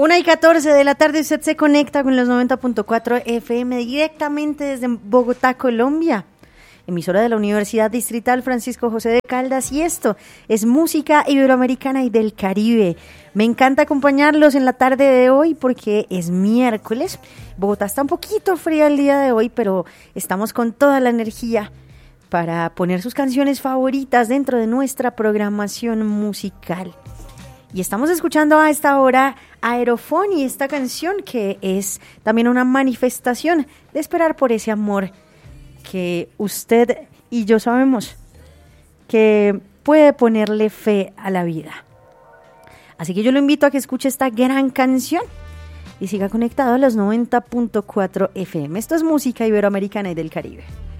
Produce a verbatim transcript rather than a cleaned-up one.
Una y catorce de la tarde, usted se conecta con los noventa punto cuatro F M directamente desde Bogotá, Colombia. Emisora de la Universidad Distrital Francisco José de Caldas, y esto es música iberoamericana y del Caribe. Me encanta acompañarlos en la tarde de hoy porque es miércoles. Bogotá está un poquito fría el día de hoy, pero estamos con toda la energía para poner sus canciones favoritas dentro de nuestra programación musical. Y estamos escuchando a esta hora Aerofón y esta canción que es también una manifestación de esperar por ese amor que usted y yo sabemos que puede ponerle fe a la vida. Así que yo lo invito a que escuche esta gran canción y siga conectado a los noventa punto cuatro F M. Esto es música iberoamericana y del Caribe.